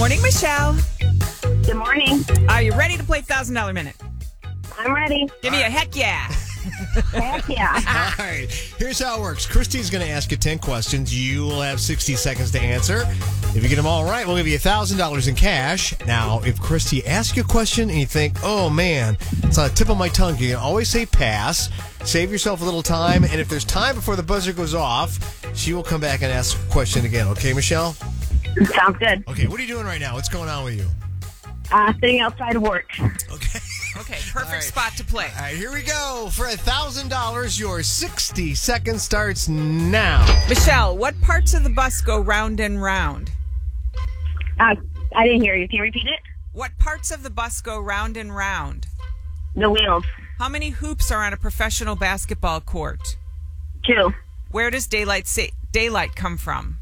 morning, Michelle. Good morning. Are you ready to play $1,000 Minute? I'm ready. Give me a heck yeah. Heck yeah. All right, here's how it works. Christy's going to ask you 10 questions. You will have 60 seconds to answer. If you get them all right, we'll give you $1,000 in cash. Now, if Christy asks you a question and you think, oh man, it's on the tip of my tongue, you can always say pass. Save yourself a little time, and if there's time before the buzzer goes off, she will come back and ask a question again. Okay, Michelle? Sounds good. Okay, what are you doing right now? What's going on with you? Sitting outside of work. Okay. Okay, perfect right. spot to play. All right, here we go. For $1,000, your 60 seconds starts now. Michelle, what parts of the bus go round and round? I didn't hear you. Can you repeat it? What parts of the bus go round and round? The wheels. How many hoops are on a professional basketball court? 2. Where does daylight come from?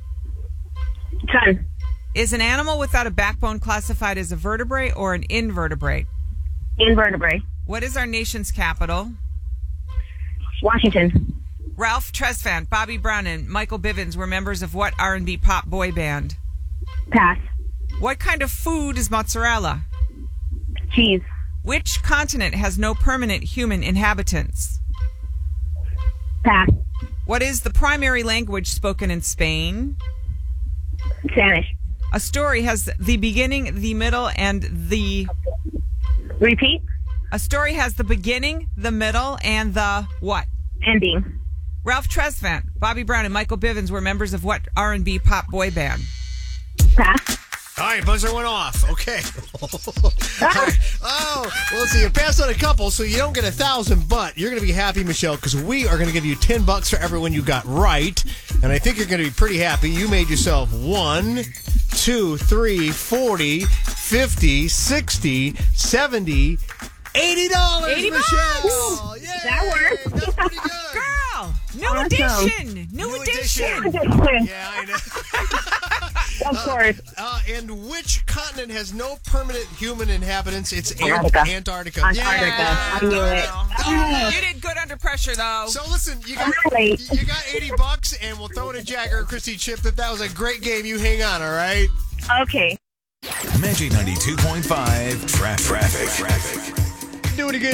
Sun. Is an animal without a backbone classified as a vertebrate or an invertebrate? Invertebrate. What is our nation's capital? Washington. Ralph Tresvant, Bobby Brown, and Michael Bivins were members of what R&B pop boy band? Pass. What kind of food is mozzarella? Cheese. Which continent has no permanent human inhabitants? Pass. What is the primary language spoken in Spain? Spanish. A story has the beginning, the middle, and the... Repeat. A story has the beginning, the middle, and the what? Ending. Ralph Tresvant, Bobby Brown, and Michael Bivins were members of what R&B pop boy band? Pass. All right, buzzer went off. Okay. All right. Oh, well, let's see. You passed on a couple, so you don't get 1,000, but you're going to be happy, Michelle, because we are going to give you $10 for everyone you got right. And I think you're going to be pretty happy. You made yourself 1, 2, 3, 40, 50, 60, 70, $80, 80 Michelle. Yay! That worked. That's pretty good. Girl, new Awesome. edition. New edition. Yeah, I know. Of course. And which continent has no permanent human inhabitants? It's Antarctica. Antarctica. Antarctica. I knew it. You did good under pressure, though. So listen, you got $80, and we'll throw it at Jagger or Christy Chip. That was a great game. You hang on, all right? Okay. Magic 92.5 Traffic. Do it again.